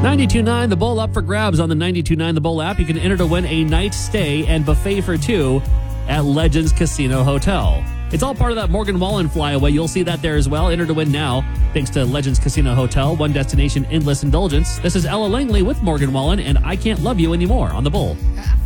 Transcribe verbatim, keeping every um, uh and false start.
ninety-two point nine The Bowl up for grabs on the ninety-two point nine The Bowl app. You can enter to win a night stay and buffet for two at Legends Casino Hotel. It's all part of that Morgan Wallen flyaway. You'll see that there as well. Enter to win now, thanks to Legends Casino Hotel. One destination, endless indulgence. This is Ella Langley with Morgan Wallen, and I Can't Love You Anymore on The Bull.